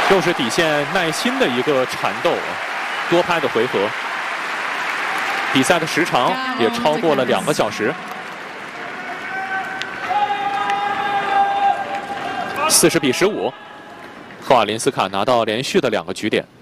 又是底线耐心的一个缠斗，多拍的回合。比赛的时长也超过了2个小时。40比15，赫瓦林斯卡拿到连续的2个局点。